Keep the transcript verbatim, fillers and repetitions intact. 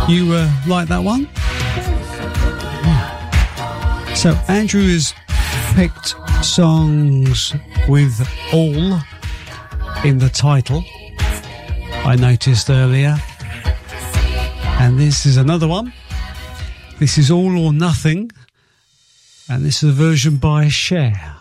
You uh, like that one? Yeah. So Andrew has picked songs with all in the title, I noticed earlier. And this is another one. This is All or Nothing. And this is a version by Cher.